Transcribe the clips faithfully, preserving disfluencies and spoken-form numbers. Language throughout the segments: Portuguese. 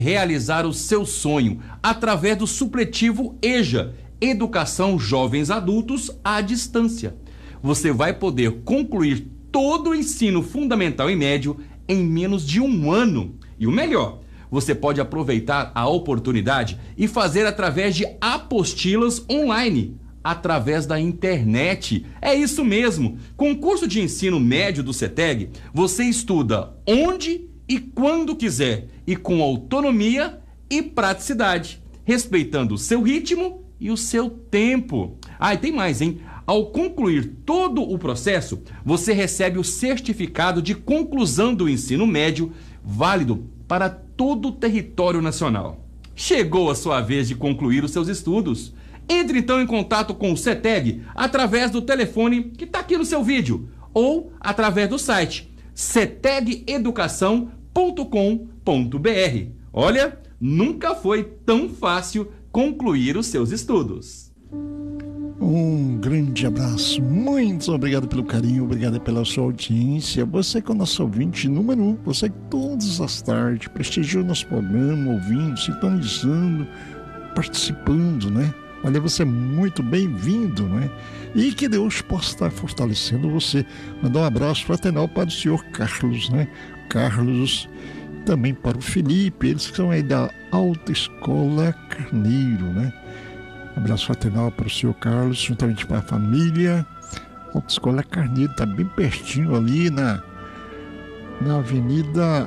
realizar o seu sonho através do supletivo EJA, Educação Jovens Adultos à Distância. Você vai poder concluir todo o ensino fundamental e médio em menos de um ano. E o melhor, você pode aproveitar a oportunidade e fazer através de apostilas online, através da internet. É isso mesmo. Com o curso de ensino médio do CETEG, você estuda onde e quando quiser e com autonomia e praticidade, respeitando o seu ritmo e o seu tempo. Ah, e tem mais, hein? Ao concluir todo o processo, você recebe o certificado de conclusão do ensino médio, válido para todo o território nacional. Chegou a sua vez de concluir os seus estudos. Entre então em contato com o CETEG através do telefone que está aqui no seu vídeo ou através do site ceteg educação ponto com ponto br. Olha, nunca foi tão fácil concluir os seus estudos. Um grande abraço, muito obrigado pelo carinho, obrigado pela sua audiência. Você que é o nosso ouvinte número um, você que todas as tardes prestigia o nosso programa, ouvindo, sintonizando, participando, né? Olha, você é muito bem-vindo, né? E que Deus possa estar fortalecendo você. Mandar um abraço fraternal para o senhor Carlos, né? Carlos, também para o Felipe, eles que são aí da Autoescola Carneiro, né? Abraço fraternal para o senhor Carlos, juntamente para a família. A Autoescola Carneiro está bem pertinho ali na, na Avenida...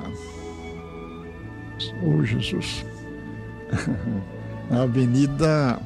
Oh, Jesus! A Avenida...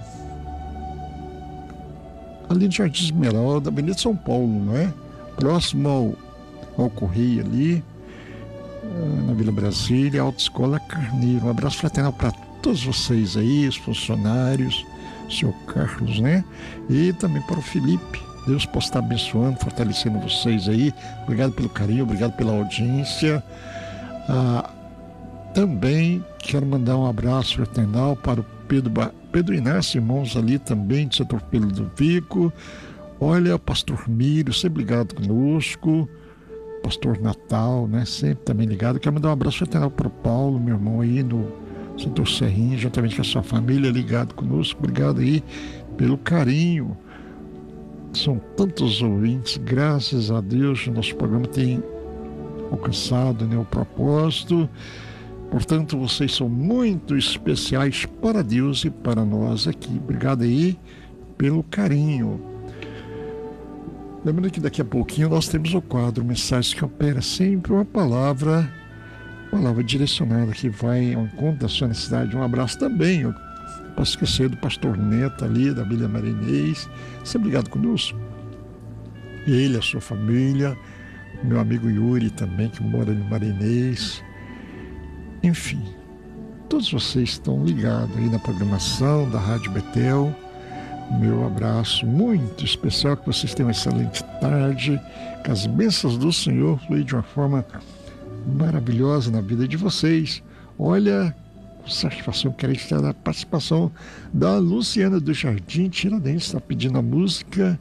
ali no Jardim Esmeralda, Avenida São Paulo, não é? Próximo ao, ao Correio ali, na Vila Brasília, Autoescola Carneiro. Um abraço fraternal para todos vocês aí, os funcionários, o senhor Carlos, né? E também para o Felipe. Deus possa estar abençoando, fortalecendo vocês aí. Obrigado pelo carinho, obrigado pela audiência. Ah, também quero mandar um abraço fraternal para o Pedro, ba... Pedro Inácio, irmãos ali também, do setor Pedro do Vico. Olha, pastor Mírio, sempre ligado conosco. Pastor Natal, né? Sempre também ligado. Quero mandar um abraço fraternal para o Paulo, meu irmão aí no setor Serrinha, juntamente com a sua família, ligado conosco. Obrigado aí pelo carinho. São tantos ouvintes, graças a Deus, o nosso programa tem alcançado, né, o propósito. Portanto, vocês são muito especiais para Deus e para nós aqui. Obrigado aí pelo carinho. Lembrando que daqui a pouquinho nós temos o quadro Mensagens que Opera, sempre uma palavra, palavra direcionada que vai ao encontro da sua necessidade. Um abraço também, eu não posso esquecer do pastor Neto ali, da Vila Marinês. Sempre ligado conosco. Ele, a sua família, meu amigo Yuri também, que mora no Marinês. Enfim, todos vocês estão ligados aí na programação da Rádio Betel. Meu abraço muito especial, que vocês tenham uma excelente tarde, que as bênçãos do Senhor fluem de uma forma maravilhosa na vida de vocês. Olha, com satisfação, quero estar na participação da Luciana do Jardim Tiradentes, está pedindo a música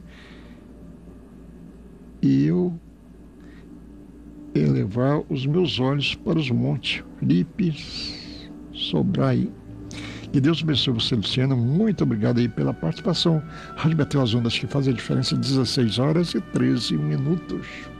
e eu elevar os meus olhos para os montes. Felipe Sobrai. Que Deus abençoe você, Luciana. Muito obrigado aí pela participação. Rádio Betel, as ondas que fazem a diferença, dezesseis horas e treze minutos.